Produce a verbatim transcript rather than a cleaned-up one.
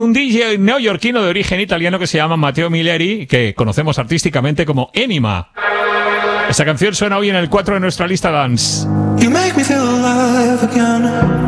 Un D J neoyorquino de origen italiano que se llama Matteo Milleri, que conocemos artísticamente como Enima. Esta canción suena hoy en el cuatro de nuestra lista Dance. You make me feel alive again.